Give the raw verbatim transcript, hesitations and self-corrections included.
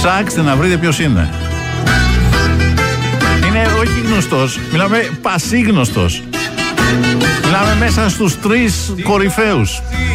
Ψάξτε να βρείτε ποιος είναι. Είναι όχι γνωστός, μιλάμε πασίγνωστος. Μιλάμε μέσα στους τρεις κορυφαίους.